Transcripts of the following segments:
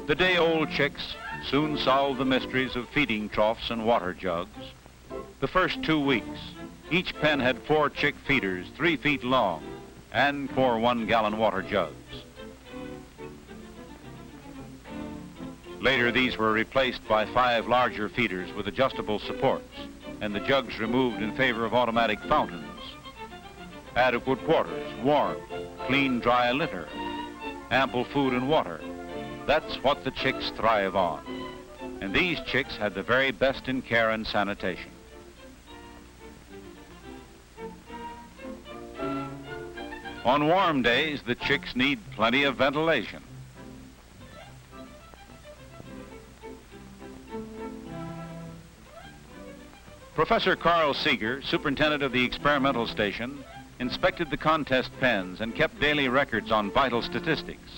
The day-old chicks soon solved the mysteries of feeding troughs and water jugs. The first 2 weeks, each pen had 4 chick feeders 3 feet long and 4 1-gallon water jugs. Later, these were replaced by 5 larger feeders with adjustable supports and the jugs removed in favor of automatic fountains. Adequate quarters, warmth, clean, dry litter, ample food and water. That's what the chicks thrive on. And these chicks had the very best in care and sanitation. On warm days, the chicks need plenty of ventilation. Professor Carl Seeger, superintendent of the experimental station, inspected the contest pens and kept daily records on vital statistics.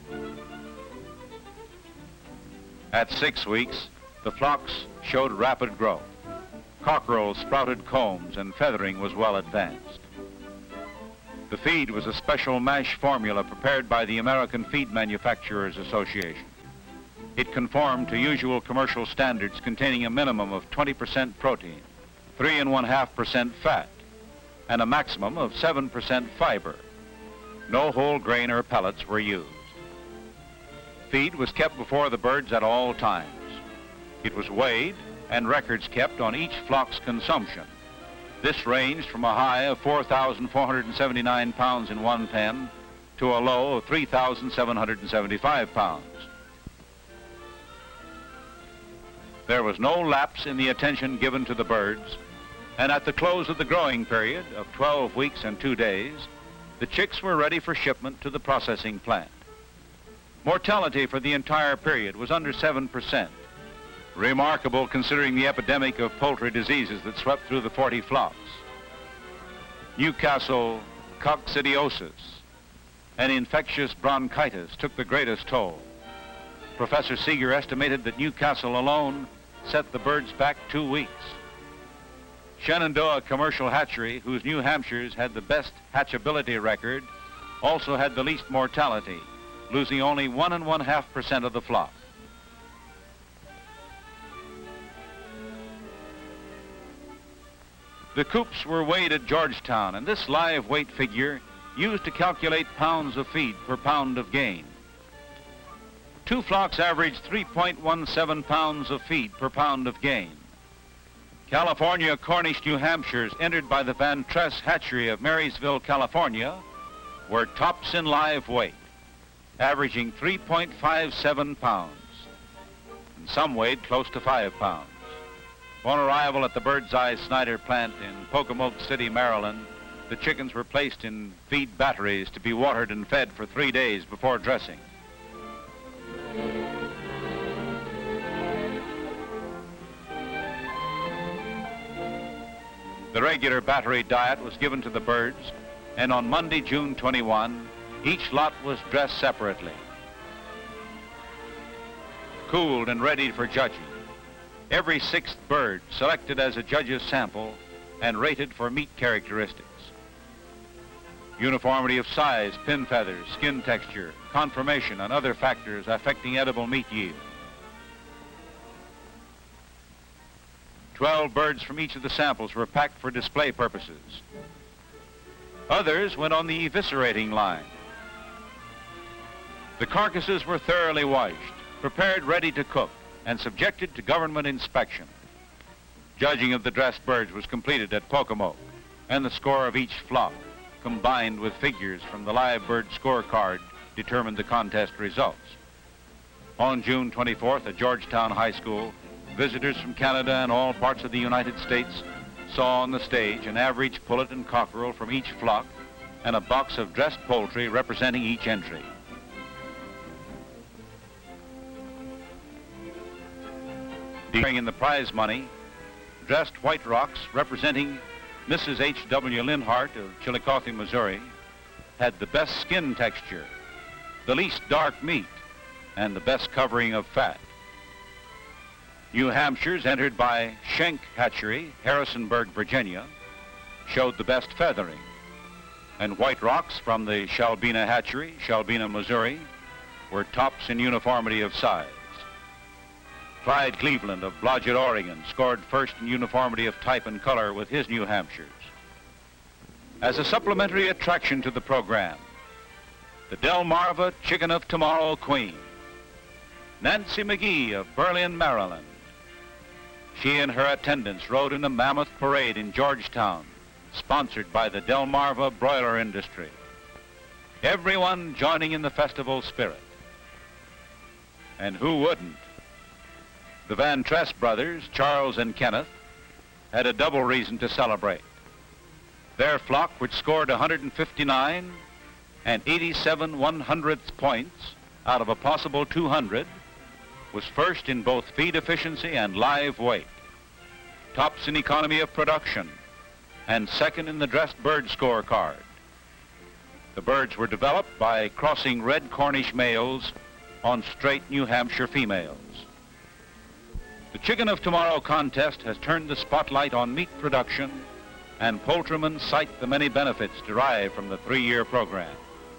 At 6 weeks, the flocks showed rapid growth. Cockerels sprouted combs and feathering was well advanced. The feed was a special mash formula prepared by the American Feed Manufacturers Association. It conformed to usual commercial standards containing a minimum of 20% protein, 3.5% fat, and a maximum of 7% fiber. No whole grain or pellets were used. Feed was kept before the birds at all times. It was weighed and records kept on each flock's consumption. This ranged from a high of 4,479 pounds in one pen to a low of 3,775 pounds. There was no lapse in the attention given to the birds, and at the close of the growing period of 12 weeks and 2 days, the chicks were ready for shipment to the processing plant. Mortality for the entire period was under 7%. Remarkable considering the epidemic of poultry diseases that swept through the 40 flocks. Newcastle coccidiosis, an infectious bronchitis, took the greatest toll. Professor Seeger estimated that Newcastle alone set the birds back 2 weeks. Shenandoah Commercial Hatchery, whose New Hampshires had the best hatchability record, also had the least mortality, losing only 1.5% of the flock. The coops were weighed at Georgetown, and this live weight figure used to calculate pounds of feed per pound of gain. 2 flocks averaged 3.17 pounds of feed per pound of gain. California Cornish New Hampshires, entered by the Van Tress Hatchery of Marysville, California, were tops in live weight, averaging 3.57 pounds, and some weighed close to 5 pounds. On arrival at the Bird's Eye Snyder plant in Pocomoke City, Maryland, the chickens were placed in feed batteries to be watered and fed for 3 days before dressing. The regular battery diet was given to the birds, and on Monday, June 21, each lot was dressed separately, cooled and ready for judging. Every 6th bird selected as a judge's sample and rated for meat characteristics. Uniformity of size, pin feathers, skin texture, conformation, and other factors affecting edible meat yield. 12 birds from each of the samples were packed for display purposes. Others went on the eviscerating line. The carcasses were thoroughly washed, prepared ready to cook, and subjected to government inspection. Judging of the dressed birds was completed at Pocomoke, and the score of each flock, combined with figures from the live bird scorecard, determined the contest results. On June 24th at Georgetown High School, visitors from Canada and all parts of the United States saw on the stage an average pullet and cockerel from each flock and a box of dressed poultry representing each entry. In the prize money, dressed White Rocks representing Mrs. H.W. Linhart of Chillicothe, Missouri, had the best skin texture, the least dark meat, and the best covering of fat. New Hampshires, entered by Schenck Hatchery, Harrisonburg, Virginia, showed the best feathering. And White Rocks from the Shalbina Hatchery, Shalbina, Missouri, were tops in uniformity of size. Clyde Cleveland of Blodgett, Oregon, scored first in uniformity of type and color with his New Hampshires. As a supplementary attraction to the program, the Delmarva Chicken of Tomorrow Queen, Nancy McGee of Berlin, Maryland. She and her attendants rode in the Mammoth Parade in Georgetown, sponsored by the Delmarva broiler industry. Everyone joining in the festival spirit. And who wouldn't? The Van Tress brothers, Charles and Kenneth, had a double reason to celebrate. Their flock, which scored 159 and 87 1/100th points out of a possible 200, was first in both feed efficiency and live weight, tops in economy of production, and second in the dressed bird scorecard. The birds were developed by crossing red Cornish males on straight New Hampshire females. The Chicken of Tomorrow contest has turned the spotlight on meat production, and poultrymen cite the many benefits derived from the 3-year program.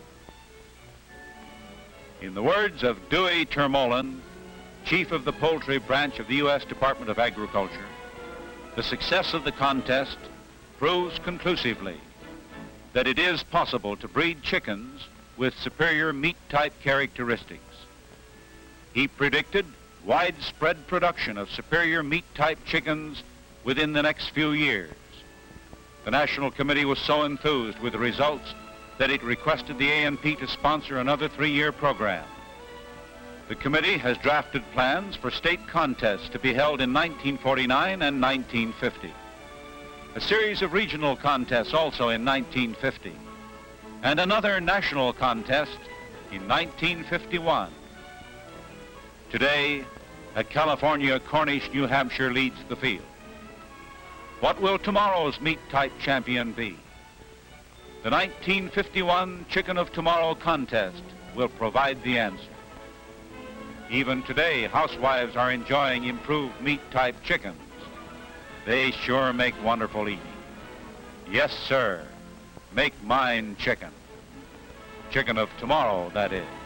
In the words of Dewey Termolen, chief of the poultry branch of the U.S. Department of Agriculture, the success of the contest proves conclusively that it is possible to breed chickens with superior meat-type characteristics. He predicted widespread production of superior meat-type chickens within the next few years. The National Committee was so enthused with the results that it requested the A&P to sponsor another 3-year program. The committee has drafted plans for state contests to be held in 1949 and 1950. A series of regional contests also in 1950, and another national contest in 1951. Today, a California Cornish New Hampshire leads the field. What will tomorrow's meat-type champion be? The 1951 Chicken of Tomorrow contest will provide the answer. Even today, housewives are enjoying improved meat-type chickens. They sure make wonderful eating. Yes, sir. Make mine chicken. Chicken of Tomorrow, that is.